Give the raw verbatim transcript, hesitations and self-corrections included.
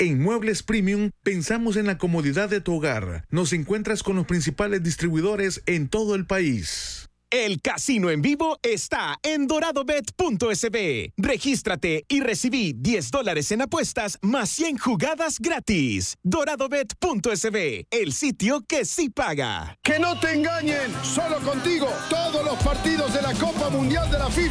En Muebles Premium pensamos en la comodidad de tu hogar. Nos encuentras con los principales distribuidores en todo el país. El casino en vivo está en doradobet punto es be. Regístrate y recibí diez dólares en apuestas más cien jugadas gratis. doradobet punto es be, el sitio que sí paga. Que no te engañen, solo contigo todos los partidos de la Copa Mundial de la FIFA